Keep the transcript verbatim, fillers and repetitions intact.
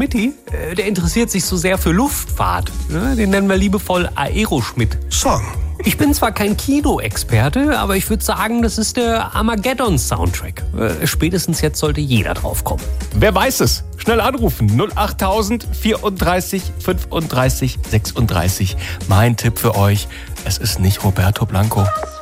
Schmidti, äh, der interessiert sich so sehr für Luftfahrt. Ne? Den nennen wir liebevoll Aeroschmidt. Song. Ich bin zwar kein Kino-Experte, aber ich würde sagen, das ist der Armageddon-Soundtrack. Äh, spätestens jetzt sollte jeder drauf kommen. Wer weiß es? Schnell anrufen. null achttausend vierunddreißig fünfunddreißig sechsunddreißig. Mein Tipp für euch, es ist nicht Roberto Blanco.